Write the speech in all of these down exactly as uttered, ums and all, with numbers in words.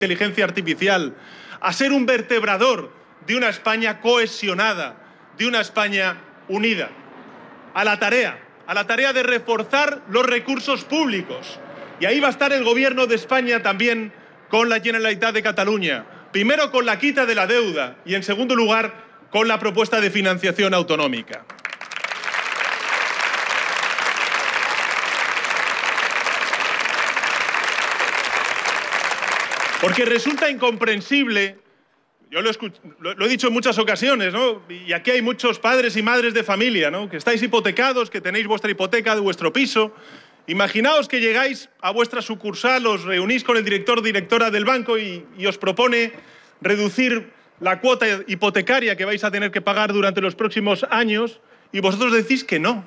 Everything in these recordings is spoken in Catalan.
inteligencia artificial, a ser un vertebrador de una España cohesionada, de una España unida. A la tarea, a la tarea de reforzar los recursos públicos. Y ahí va a estar el Gobierno de España también con la Generalitat de Cataluña. Primero con la quita de la deuda y en segundo lugar con la propuesta de financiación autonómica. Porque resulta incomprensible, yo lo he, escuch- lo, lo he dicho en muchas ocasiones, ¿no? Y aquí hay muchos padres y madres de familia, ¿no? Que estáis hipotecados, que tenéis vuestra hipoteca de vuestro piso. Imaginaos que llegáis a vuestra sucursal, os reunís con el director o directora del banco y, y os propone reducir la cuota hipotecaria que vais a tener que pagar durante los próximos años y vosotros decís que no.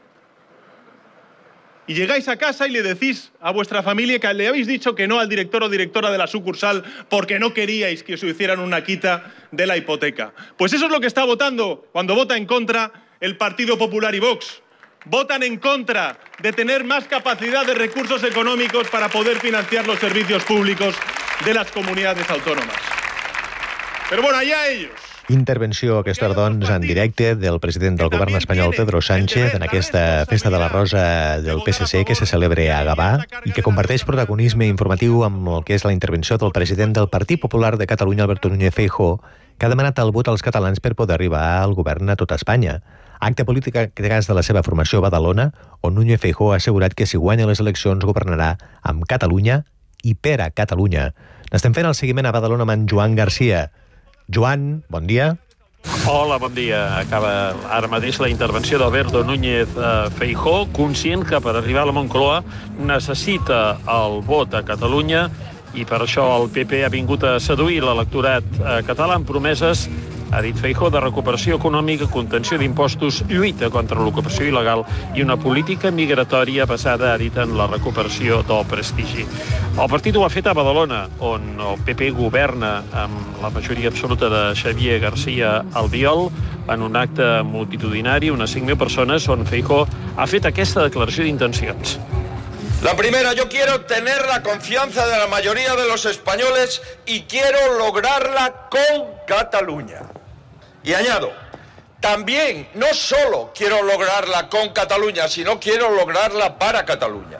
Y llegáis a casa y le decís a vuestra familia que le habéis dicho que no al director o directora de la sucursal porque no queríais que os hicieran una quita de la hipoteca. Pues eso es lo que está votando cuando vota en contra el Partido Popular y Vox. Votan en contra de tener más capacidad de recursos económicos para poder financiar los servicios públicos de las comunidades autónomas. Pero bueno, allá ellos. Intervenció aquesta hora, doncs, en directe del president del govern espanyol, Pedro Sánchez, en aquesta festa de la Rosa del P S C que se celebra a Gavà i que comparteix protagonisme informatiu amb el que és la intervenció del president del Partit Popular de Catalunya, Alberto Núñez Feijóo, que ha demanat el vot als catalans per poder arribar al govern a tota Espanya. Acte polític a cas de la seva formació a Badalona, on Núñez Feijóo ha assegurat que si guanya les eleccions governarà amb Catalunya i per a Catalunya. N'estem fent el seguiment a Badalona amb en Joan Garcia. Joan, bon dia. Hola, bon dia. Acaba ara mateix la intervenció d'Alberto Núñez Feijóo, conscient que per arribar a la Moncloa necessita el vot a Catalunya i per això el P P ha vingut a seduir l'electorat català amb promeses, ha dit Feijóo, de recuperació econòmica, contenció d'impostos, lluita contra l'ocupació il·legal i una política migratòria basada, ha dit, en la recuperació del prestigi. El partit ho ha fet a Badalona, on el P P governa amb la majoria absoluta de Xavier García Albiol, en un acte multitudinari, unes cinc mil persones, on Feijóo ha fet aquesta declaració d'intencions. La primera, yo quiero tener la confianza de la mayoría de los españoles y quiero lograrla con Cataluña. Y añado, también no solo quiero lograrla con Cataluña, sino quiero lograrla para Catalunya.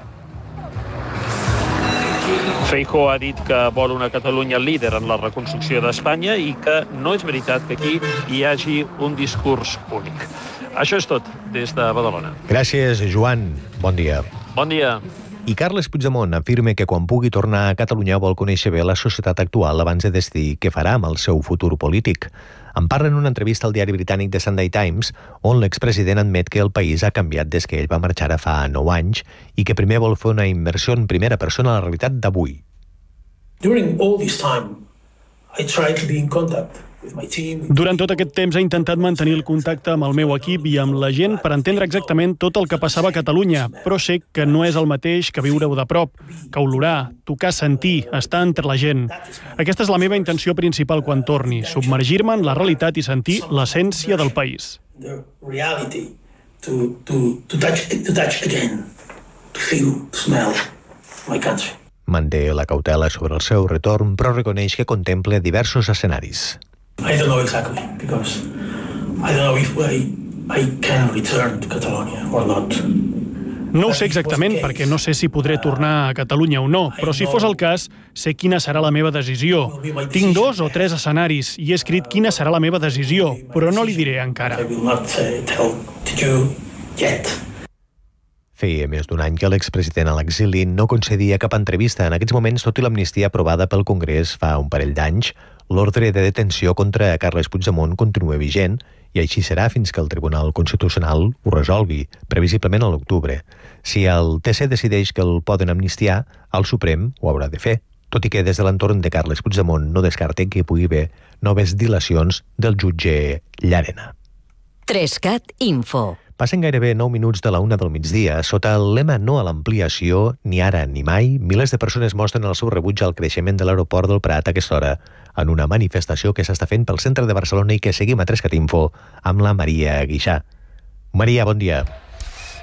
Feijóo ha dit que vol una Catalunya líder en la reconstrucció d'Espanya i que no és veritat que aquí hi hagi un discurs únic. Això és tot des de Badalona. Gràcies, Joan. Bon dia. Bon dia. I Carles Puigdemont afirma que quan pugui tornar a Catalunya vol conèixer bé la societat actual abans de decidir què farà amb el seu futur polític. En parla en una entrevista al diari britànic The Sunday Times, on l'expresident admet que el país ha canviat des que ell va marxar a fa nou anys i que primer vol fer una immersió en primera persona a la realitat d'avui. During all this time, I tried to be in contact with my team. Durant tot aquest temps he intentat mantenir el contacte amb el meu equip i amb la gent per entendre exactament tot el que passava a Catalunya, però sé que no és el mateix que viure-ho de prop, que olorar, tocar, sentir, estar entre la gent. Aquesta és la meva intenció principal quan torni, submergir-me en la realitat i sentir l'essència del país. The reality, to, to, to, touch, to touch again, to feel, to smell my country. Manté la cautela sobre el seu retorn, però reconeix que contempla diversos escenaris. I don't know exactly, because I don't know if I, I can return to Catalonia or not. No ho sé exactament, perquè no sé si podré tornar a Catalunya o no, però si fos el cas, sé quina serà la meva decisió. Tinc dos o tres escenaris i he escrit quina serà la meva decisió, però no li diré encara. I will not uh, tell to you yet. Feia més d'un any que l'expresident a l'exili no concedia cap entrevista. En aquests moments, tot i l'amnistia aprovada pel Congrés fa un parell d'anys, l'ordre de detenció contra Carles Puigdemont continua vigent i així serà fins que el Tribunal Constitucional ho resolgui, previsiblement a l'octubre. Si el T C decideix que el poden amnistiar, el Suprem ho haurà de fer, tot i que des de l'entorn de Carles Puigdemont no descarta que hi pugui haver noves dilacions del jutge Llarena. Trescat Info. Passen gairebé nou minuts de la una del migdia. Sota el lema no a l'ampliació, ni ara ni mai, milers de persones mostren el seu rebuig al creixement de l'aeroport del Prat a aquesta hora, en una manifestació que s'està fent pel centre de Barcelona i que seguim a Trescat Info amb la Maria Guixà. Maria, bon dia.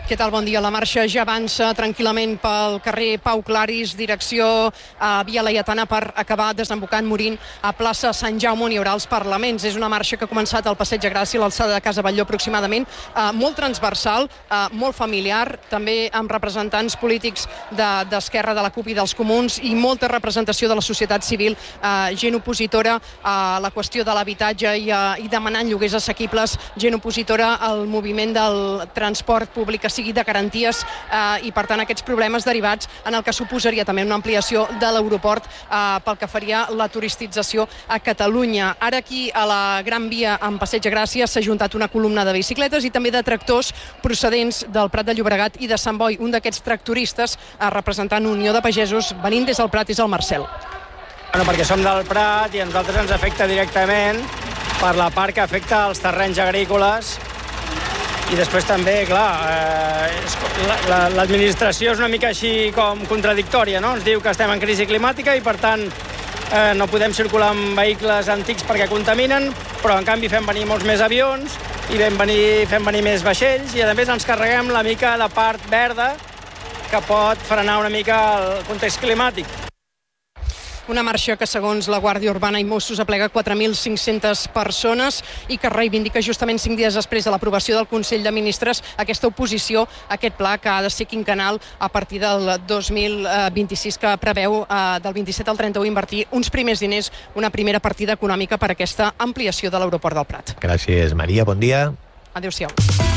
Què tal? Bon dia. La marxa ja avança tranquil·lament pel carrer Pau Claris, direcció a Via Laietana, per acabar desembocant, morint a plaça Sant Jaume, on hi haurà els parlaments. És una marxa que ha començat al Passeig de Gràcia, a l'alçada de Casa Batlló aproximadament, eh, molt transversal, eh, molt familiar, també amb representants polítics d'Esquerra, de, de la CUP i dels Comuns, i molta representació de la societat civil, eh, gent opositora a la qüestió de l'habitatge i, eh, i demanant lloguers assequibles, gent opositora al moviment del transport públic que sigui de garanties eh, i, per tant, aquests problemes derivats en el que suposaria també una ampliació de l'aeroport eh, pel que faria la turisització a Catalunya. Ara aquí a la Gran Via en Passeig de Gràcia s'ha juntat una columna de bicicletes i també de tractors procedents del Prat de Llobregat i de Sant Boi. Un d'aquests tractoristes, eh, representant Unió de Pagesos, venint des del Prat, és el Marcel. Bueno, perquè som del Prat i a nosaltres ens afecta directament per la part que afecta els terrenys agrícoles. I després també, clar, eh, l'administració és una mica així com contradictòria, no? Ens diu que estem en crisi climàtica i, per tant, eh, no podem circular amb vehicles antics perquè contaminen, però, en canvi, fem venir molts més avions i fem venir, fem venir més vaixells i, a més, ens carreguem la mica la part verda que pot frenar una mica el context climàtic. Una marxa que, segons la Guàrdia Urbana i Mossos, aplega quatre mil cinc-centes persones i que reivindica justament cinc dies després de l'aprovació del Consell de Ministres aquesta oposició a aquest pla que ha de ser quinquennal a partir del dos mil vint-i-sis, que preveu eh, del vint-i-set al trenta-u invertir uns primers diners, una primera partida econòmica per a aquesta ampliació de l'aeroport del Prat. Gràcies, Maria. Bon dia. Adéu-siau.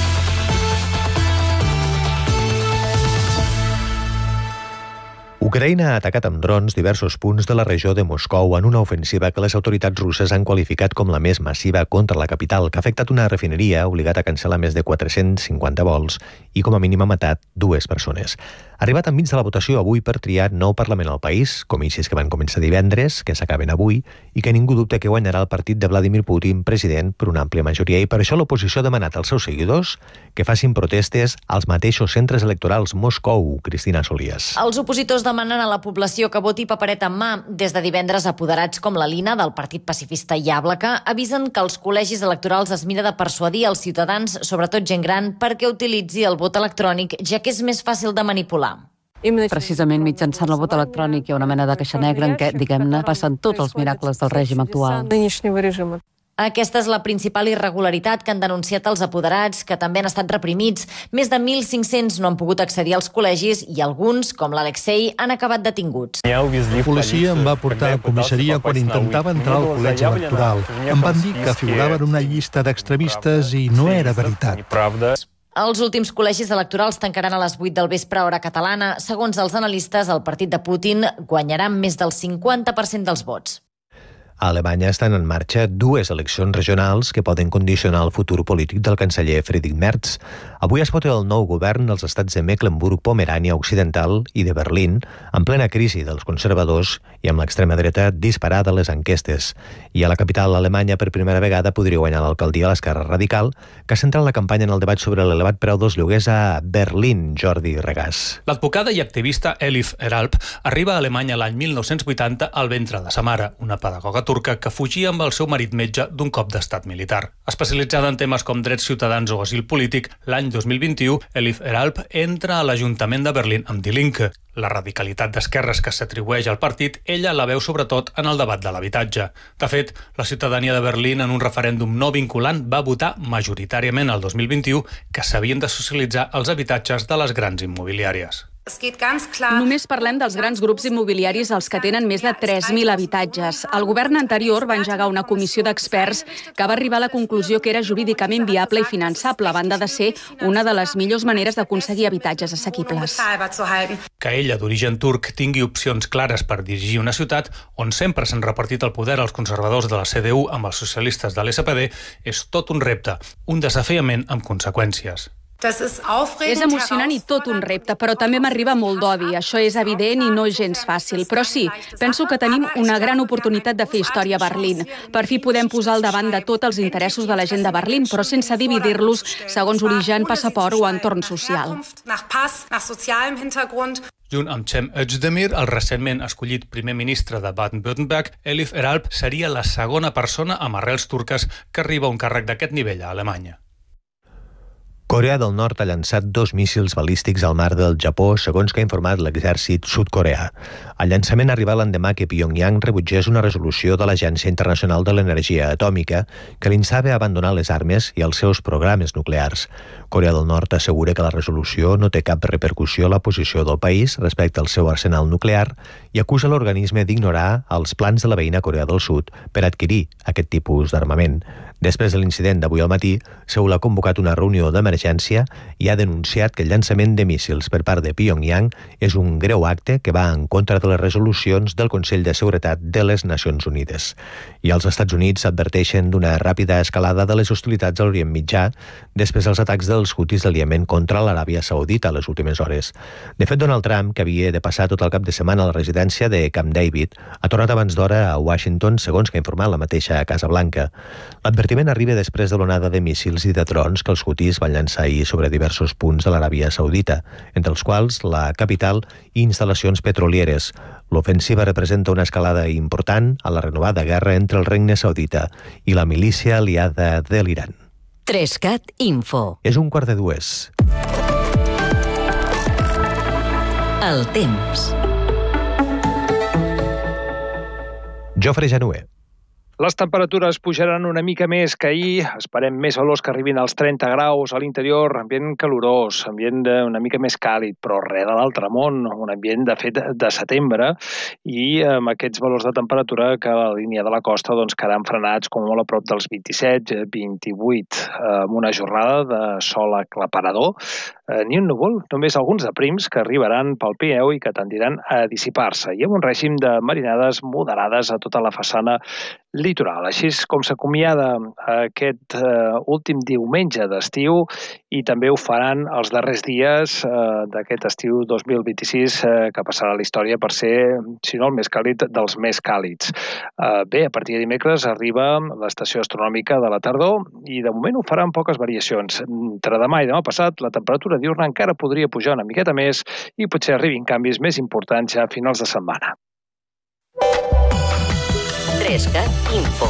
Ucraïna ha atacat amb drons diversos punts de la regió de Moscou en una ofensiva que les autoritats russes han qualificat com la més massiva contra la capital, que ha afectat una refineria, obligat a cancel·lar més de quatre-cents cinquanta vols i, com a mínim, ha matat dues persones. Arribat enmig de la votació avui per triar nou Parlament al país, comicis que van començar divendres, que s'acaben avui, i que ningú dubta que guanyarà el partit de Vladimir Putin, president, per una àmplia majoria. I per això l'oposició ha demanat als seus seguidors que facin protestes als mateixos centres electorals. Moscou, Cristina Solías. Els opositors demanen a la població que voti papereta en mà. Des de divendres, apoderats com la Lina, del Partit Pacifista i Àblaca, avisen que els col·legis electorals es mira de persuadir els ciutadans, sobretot gent gran, perquè utilitzi el vot electrònic, ja que és més fàcil de manipular. Precisament mitjançant el vot electrònic hi ha una mena de caixa negra en què, diguem-ne, passen tots els miracles del règim actual. Aquesta és la principal irregularitat que han denunciat els apoderats, que també han estat reprimits. Més de mil cinc-cents no han pogut accedir als col·legis i alguns, com l'Alexei, han acabat detinguts. La policia em va portar a comissaria quan intentava entrar al col·legi electoral. Em van dir que figurava en una llista d'extremistes i no era veritat. Els últims col·legis electorals tancaran a les vuit del vespre hora catalana. Segons els analistes, el partit de Putin guanyarà més del cinquanta per cent dels vots. A Alemanya estan en marxa dues eleccions regionals que poden condicionar el futur polític del canceller Friedrich Merz. Avui es vota el nou govern als estats de Mecklenburg-Pomerània Occidental i de Berlín, en plena crisi dels conservadors i amb l'extrema dreta disparada a les enquestes. I a la capital alemanya, per primera vegada, podria guanyar l'alcaldia l'Esquerra Radical, que ha centrat la campanya en el debat sobre l'elevat preu dels lloguers a Berlín. Jordi Regàs. L'advocada i activista Elif Eralp arriba a Alemanya l'any mil nou-cents vuitanta al ventre de sa mare, una pedagoga turca que fugia amb el seu marit metge d'un cop d'estat militar. Especialitzada en temes com drets ciutadans o asil polític, l'any dos mil vint-i-u, Elif Eralp entra a l'Ajuntament de Berlín amb Die Linke. La radicalitat d'esquerres que s'atribueix al partit, ella la veu sobretot en el debat de l'habitatge. De fet, la ciutadania de Berlín, en un referèndum no vinculant, va votar majoritàriament el dos mil vint-i-u que s'havien de socialitzar els habitatges de les grans immobiliàries. Només parlem dels grans grups immobiliaris, els que tenen més de tres mil habitatges. El govern anterior va engegar una comissió d'experts que va arribar a la conclusió que era jurídicament viable i finançable, a banda de ser una de les millors maneres d'aconseguir habitatges assequibles. Que ella, d'origen turc, tingui opcions clares per dirigir una ciutat on sempre s'han repartit el poder als conservadors de la C D U amb els socialistes de l'S P D és tot un repte, un desafiament amb conseqüències. És emocionant i tot un repte, però també m'arriba molt d'odi. Això és evident i no és gens fàcil. Però sí, penso que tenim una gran oportunitat de fer història a Berlín. Per fi podem posar al davant de tot els interessos de la gent de Berlín, però sense dividir-los segons origen, passaport o entorn social. Junt amb Cem Özdemir, el recentment escollit primer ministre de Baden-Württemberg, Elif Eralp seria la segona persona amb arrels turques que arriba a un càrrec d'aquest nivell a Alemanya. Corea del Nord ha llançat dos míssils balístics al mar del Japó, segons que ha informat l'exèrcit sud-coreà. El llançament arriba l'endemà que Pyongyang rebutgés una resolució de l'Agència Internacional de l'Energia Atòmica que l'instava a abandonar les armes i els seus programes nuclears. Corea del Nord assegura que la resolució no té cap repercussió a la posició del país respecte al seu arsenal nuclear i acusa l'organisme d'ignorar els plans de la veïna Corea del Sud per adquirir aquest tipus d'armament. Després de l'incident d'avui al matí, Seul ha convocat una reunió d'emergència i ha denunciat que el llançament de míssils per part de Pyongyang és un greu acte que va en contra de les resolucions del Consell de Seguretat de les Nacions Unides. I els Estats Units adverteixen d'una ràpida escalada de les hostilitats a l'Orient Mitjà després dels atacs dels Houthis del Iemen contra l'Aràbia Saudita a les últimes hores. De fet, Donald Trump, que havia de passar tot el cap de setmana a la residència de Camp David, ha tornat abans d'hora a Washington, segons que ha informat la mateixa Casa Blanca. L'advertiment arriba després de l'onada de míssils i de drons que els Houthis van llançar ahir sobre diversos punts de l'Aràbia Saudita, entre els quals la capital i instal·lacions petrolieres. L'ofensiva representa una escalada important a la renovada guerra entre el regne saudita i la milícia aliada de l'Iran. Trescat Info. És un quart de dues. El temps. Jofre Januer. Les temperatures pujaran una mica més que ahir. Esperem més valors que arribin als trenta graus a l'interior, ambient calorós, ambient una mica més càlid, però res de l'altre món, un ambient de fet de setembre, i amb aquests valors de temperatura que a la línia de la costa doncs, quedaran frenats com molt a prop dels vint-i-set vint-i-vuit, amb una jornada de sol aclaparador, ni un núvol, només alguns de prims que arribaran pel Pirineu i que tendiran a dissipar-se, i amb un règim de marinades moderades a tota la façana litoral. Així és com s'acomiada aquest uh, últim diumenge d'estiu i també ho faran els darrers dies uh, d'aquest estiu dos mil vint-i-sis uh, que passarà a la història per ser, si no el més càlid, dels més càlids. Uh, bé, a partir de dimecres arriba l'estació astronòmica de la tardor i de moment ho farà amb poques variacions. Entre demà i demà passat la temperatura diurna encara podria pujar una miqueta més i potser arribin canvis més importants ja a finals de setmana. Trescat Info.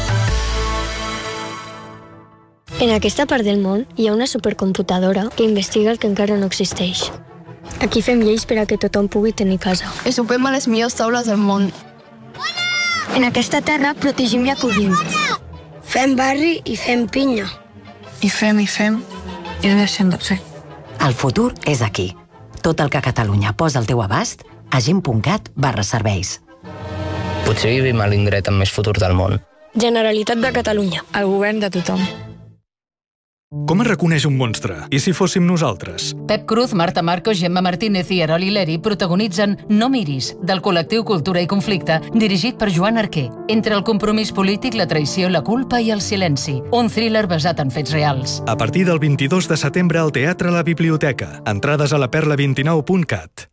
En aquesta part del món hi ha una supercomputadora que investiga el que encara no existeix. Aquí fem lleis per a que tothom pugui tenir casa. I sopem a les millors taules del món. En aquesta terra protegim i acollim. Fem barri i fem pinya. I fem, i fem, i no deixem de fer. El futur és aquí. Tot el que Catalunya posa al teu abast a gent punt cat barra serveis. Potser vivim a l'indret amb més futur del món. Generalitat de Catalunya. El govern de tothom. Com es reconeix un monstre? I si fóssim nosaltres? Pep Cruz, Marta Marcos, Gemma Martínez i Erol Hileri protagonitzen No miris, del col·lectiu Cultura i Conflicte, dirigit per Joan Arquer. Entre el compromís polític, la traïció, la culpa i el silenci. Un thriller basat en fets reals. A partir del vint-i-dos de setembre al Teatre La Biblioteca. Entrades a la perla vint nou punt cat.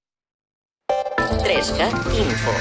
Trescat Info.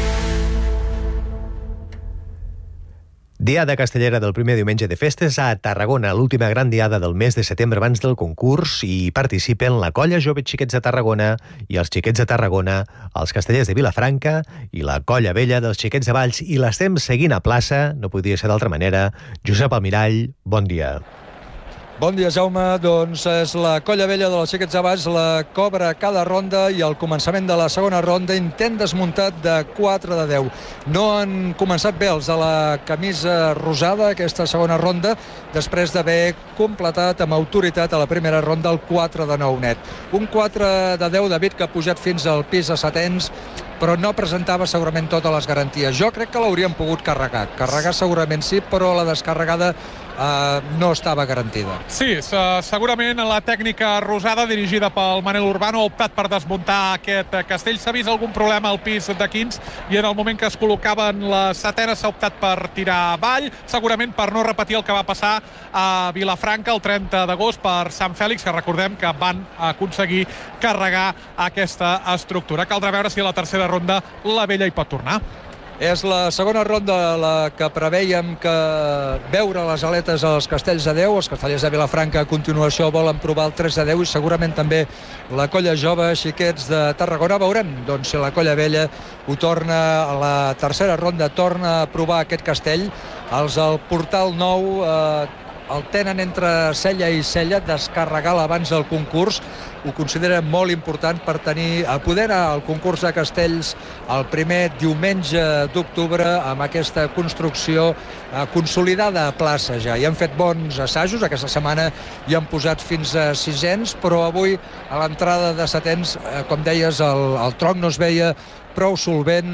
Diada castellera del primer diumenge de festes a Tarragona, l'última gran diada del mes de setembre abans del concurs, i participen la Colla Jove Xiquets de Tarragona i els Xiquets de Tarragona, els Castellers de Vilafranca i la Colla Vella dels Xiquets de Valls, i l'estem seguint a plaça, no podia ser d'altra manera. Josep Almirall, bon dia. Bon dia, Jaume. Doncs és la Colla Vella de les Xiquets de Valls, la cobra cada ronda i al començament de la segona ronda intent desmuntat de quatre de deu. No han començat bé els de la camisa rosada aquesta segona ronda, després d'haver completat amb autoritat a la primera ronda el quatre de nou net. Un quatre de deu, David, que ha pujat fins al pis a setens, però no presentava segurament totes les garanties. Jo crec que l'hauríem pogut carregar. Carregar segurament sí, però la descarregada Uh, no estava garantida. Sí, segurament la tècnica rosada dirigida pel Manel Urbano ha optat per desmuntar aquest castell. S'ha vist algun problema al pis de quins i en el moment que es col·locaven les setenes s'ha optat per tirar avall, segurament per no repetir el que va passar a Vilafranca el trenta d'agost per Sant Fèlix, que recordem que van aconseguir carregar aquesta estructura. Caldrà veure si a la tercera ronda la Vella hi pot tornar. És la segona ronda la que preveiem que veure les aletes als Castells de Déu. Els Castellers de Vilafranca a continuació volen provar el tres de deu i segurament també la Colla Jove Xiquets de Tarragona. Veurem doncs, si la Colla Vella ho torna a la tercera ronda, torna a provar aquest castell. Els del Portal Nou eh, el tenen entre cella i cella, descarregar abans del concurs. Ho consideren molt important per tenir, a poder anar al concurs de castells el primer diumenge d'octubre amb aquesta construcció eh, consolidada a plaça ja. I han fet bons assajos, aquesta setmana hi han posat fins a sis-cents, però avui a l'entrada de setens, eh, com deies, el, el tronc no es veia prou solvent.